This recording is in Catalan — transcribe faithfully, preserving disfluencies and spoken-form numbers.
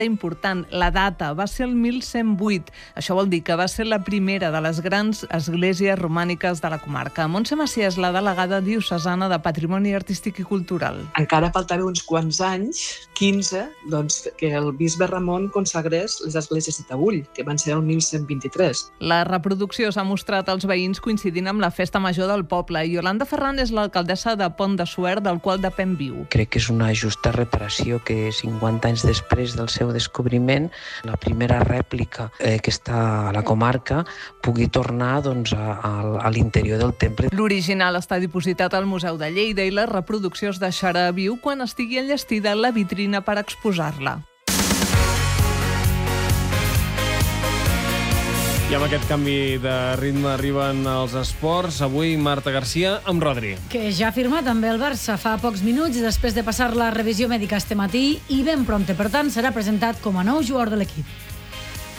important. La data va ser el mil cent vuit. Això vol dir que va ser la primera de les grans esglésies romàniques de la comarca. Montse Macià és la delegada diocesana de Patrimoni Artístic i Cultural. Encara faltava uns quants anys, quinze, doncs, que el bisbe Ramon consagrés les esglésies de Taüll, que van ser el mil cent vint-i-tres. La reproducció s'ha mostrat als veïns coincidint amb la festa major del poble. Iolanda Ferran és l'alcaldessa de Pont de Suert, del qual depèn Viu. Crec que és una justa reparació que cinquanta anys després del seu descobriment, la primera rèplica eh, que està a la comarca pugui tornar doncs, a, a, a l'interior del temple. L'original està dipositat al Museu de Lleida i la reproducció es deixarà a Viu quan estigui enllestida la vitrina per exposar-la. I amb aquest canvi de ritme arriben els esports. Avui Marta Garcia amb Rodri. Que ja ha firmat també el Barça fa pocs minuts després de passar la revisió mèdica este matí i ben prompte, per tant, serà presentat com a nou jugador de l'equip.